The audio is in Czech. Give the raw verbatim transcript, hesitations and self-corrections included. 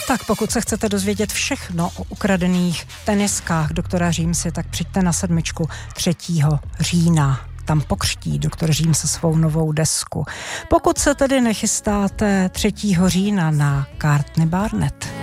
tak pokud se chcete dozvědět všechno o ukradených teniskách doktora Římsy, tak přijďte na sedmičku třetího října. Tam pokřtí doktor Řím se svou novou desku. Pokud se tedy nechystáte třetího října na Courtney Barnett.